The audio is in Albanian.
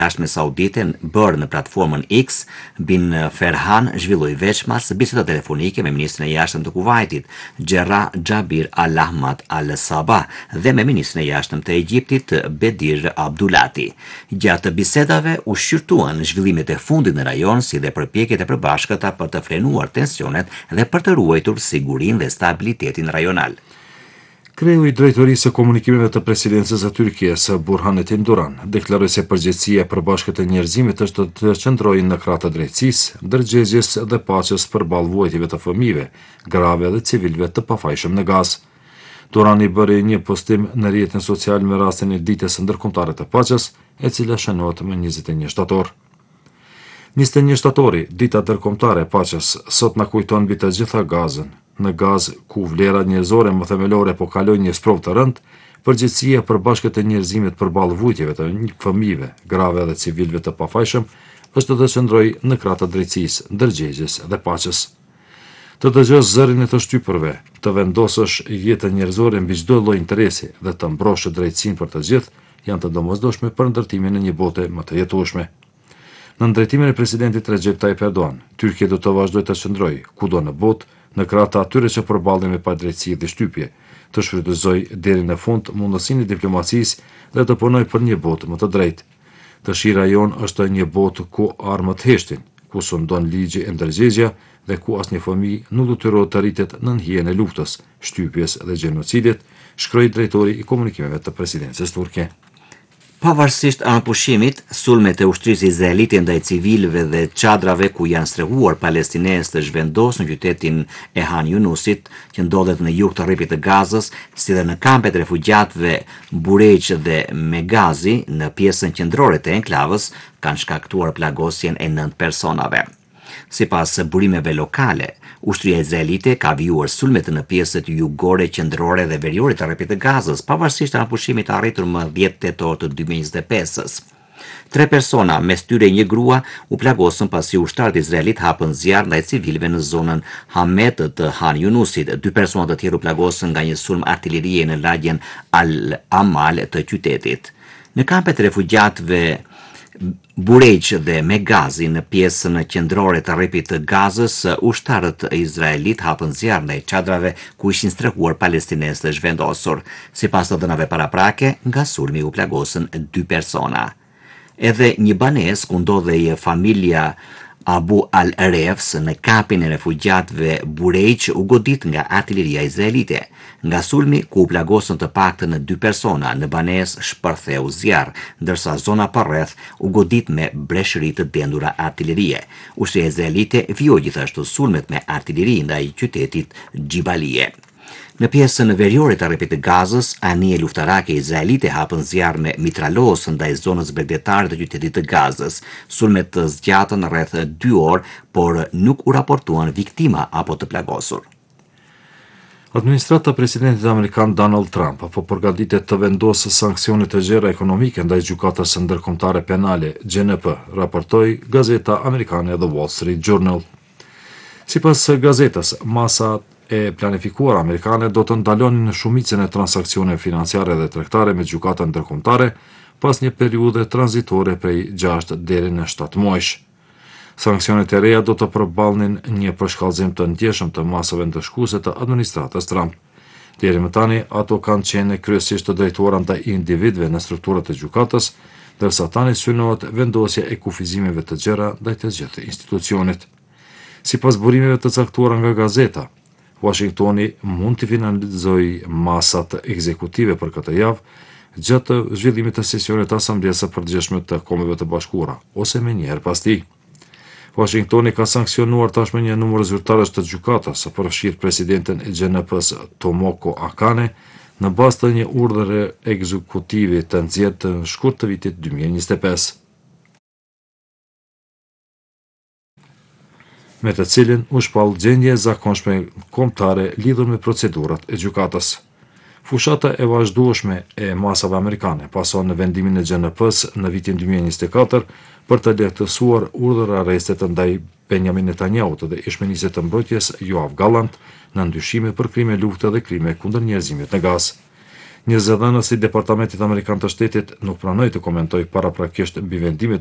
Jashtme Saudite bërë në platformën X, bin Ferhan zhvilloi veçmas biseda telefonike me ministrin e jashtëm të Kuvajtit, Gerra Jabir Al-Ahmad Al-Sabah, dhe me ministrin e jashtëm të Egjiptit, Bedir Abdulati. Gjatë bisedave u shqyrtuan zhvillimet e fundit në rajon, si dhe përpjekjet e përbashkëta për të frenuar tensionet dhe për të ruajtur sigurinë dhe stabilitetin rajonal. Kreu i drejtorisë së komunikimeve të presidencës së Turqisë, Burhanetin Duran, deklaroi se përgjegjësia e përbashkët e njerëzimit është të qëndrojë në krah të drejtësisë, ndërgjegjës dhe paqes përballë vuajtjeve të fëmijëve, grave dhe civilëve të pafajshëm në Gazë. Durani bëri një postim në rrjetin social me rastin e ditës së ndërkombëtare të paqes, e cila shënohet më 21 shtator. 21 shtatori, dita ndërkombëtare e paqes, sot na kujton mbi të gjitha Gazën. Në Gazë, ku vlerat njerëzore më themelore po kalojnë një sprovë të rëndë, përgjegjësia e përbashkët e njerëzimit përballë vuajtjeve të fëmijëve, grave dhe civilëve të pafajshëm është të qëndrojë në krah të drejtësisë, ndërgjegjës dhe paqes. Të dëgjosh zërin e të shtypërve, të vendosësh jetën njerëzore mbi çdo lloj interesi dhe të mbrosh drejtësinë për të gjithë, janë të domosdoshme për ndërtimin e një bote më të jetueshme. Në drejtimin e presidentit Recep Tayyip Erdogan, Tyrkia do të vazhdojë të qëndrojë kudo në botë, në krah të atyre që përballen me padrejtësi dhe shtypje, të shfrytëzojë deri në fund mundësinë e diplomacisë dhe të punojë për një botë më të drejtë. Dëshira jon është një botë ku armët heshtin, ku sundon ligji e ndërgjegjja dhe ku asnjë fëmijë nuk do të rritet në hijen e luftës, shtypjes dhe gjenocidit, shkroi drejtori i komunikimeve të presidencës turke. Pavarësisht anëpushimit, sulmet e ushtrisë izraelite ndaj civilëve dhe çadrave ku janë strehuar palestinesë të zhvendosur në qytetin e Han Yunusit, që ndodhet në jug të rripit të Gazës, si dhe në kampet e refugjatëve Bureq dhe Megazi në pjesën qendrore të enklavës, kanë shkaktuar plagosjen e 9 personave. Sipas burimeve lokale, ushtria izraelite ka vijuar sulmet në pjesët jugore, qendrore dhe veriore të rrepit të Gazës, pavarësisht anëpushimit të arritur më 10 tetor të 2025-s. 3 persona, mes tyre një grua, u plagosën pasi ushtarët izraelit hapën zjarr ndaj civilëve në zonën Hamet të Han Yunusit. 2 persona të tjerë u plagosën nga një sulm artillerie në lagjen Al-Amal të qytetit. Në kampet e refugjatëve Bureq dhe Megazi në pjesën qendrore të rrepit të Gazës, ushtarët izraelit hapën zjarr ndaj çadrave ku ishin strehuar palestinesë të zhvendosur. Sipas të dhënave paraprake, nga sulmi u plagosën 2 persona. Edhe një banesë ku ndodhej familja Abu al-Refs në kampin e refugjatëve Bureq u godit nga artilleria izraelite. Nga sulmi ku u plagosën të paktën 2 persona, në banesë shpërtheu zjarr, ndërsa zona përreth u godit me breshëri të dendura artillerie. Ushtria izraelite vjoi gjithashtu sulmet me artilleri ndaj qytetit Xhibalie. Në pjesën veriore të rrepit të Gazës, anije luftarake izraelite hapën zjarr me mitralos ndaj zonës bregdetare të qytetit të Gazës. Sulmet të zgjatën rreth 2 orë, por nuk u raportuan viktima apo të plagosur. Administrata e presidentit amerikan Donald Trump po përgatitet të vendosë sanksione të gjera ekonomike ndaj gjykatës së ndërkombëtare penale GNP, raportoi gazeta amerikane The Wall Street Journal. Sipas gazetës, masat e planifikuar amerikane do të ndalonin në shumicën e transaksioneve financiare dhe tregtare me gjykata ndërkombëtare pas një periudhe tranzitore prej 6 deri në 7 muajsh. Sanksionet e reja do të përballnin një përshkallëzim të ndjeshëm të masave ndëshkuese të administratës Trump. Deri më tani, ato kanë qenë kryesisht të drejtuara ndaj individëve në strukturat e gjykatës, ndërsa tani synohet vendosja e kufizimeve të gjera ndaj të gjithë institucionit. Sipas burimeve të caktuara nga gazeta, Washingtoni mund të finalizojë masat ekzekutive për këtë javë gjatë zhvillimit të sesionit të Asamblesë së Përgjithshme të Kombeve të Bashkuara, ose më njëherë pas tij. Washingtoni ka sanksionuar tashmë një numër zyrtarësh të gjykatës, përfshirë presidentin e GNP-s Tomoko Akane, në bazë të një urdhëre ekzekutive të nxjerrë në shkurt të vitit 2025. Me të cilin u shpall gjendje e zakonshme kombëtare lidhur me procedurat e gjykatës. Fushata e vazhdueshme e masave amerikane pason në vendimin e GNP-s në vitin 2024 për të lehtësuar urdhër arrestet ndaj Benjamin Netanyahut dhe ish-ministrit të mbrojtjes Yoav Gallant në ndyshime për krime lufte dhe krime kundër njerëzimit në Gazë. Një zëdhënës i Departamentit Amerikan të Shtetit nuk pranoi të komentoj paraprakisht mbi vendimet